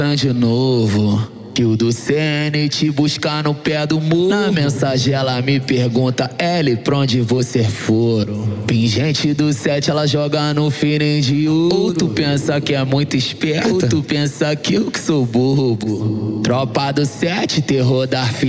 de novo, que o do CN te buscar no pé do muro. Na mensagem ela me pergunta, L, pra onde você foram? Pingente do 7 ela joga no feeling de ouro. Ou tu pensa que é muito esperta, ou tu pensa que eu que sou bobo. Tropa do 7, terror da